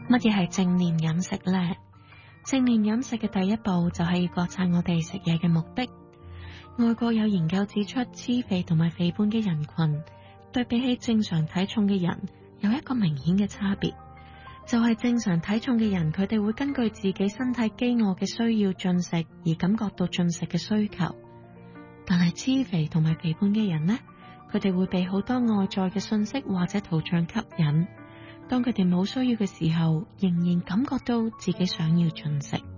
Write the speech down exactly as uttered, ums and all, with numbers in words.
乜嘢係正念飲食呢？正念飲食嘅第一步就係覺察我哋食嘢嘅目的。外國有研究指出，脂肥同埋肥胖嘅人群對比起正常體重嘅人有一個明顯嘅差別，就係正常體重嘅人，佢哋會根據自己身體飢餓嘅需要進食而感覺到進食嘅需求，但係脂肥同埋肥胖嘅人呢，佢哋會被好多外在嘅信息或者圖像吸引，當佢哋冇需要嘅時候，仍然感覺到自己想要進食。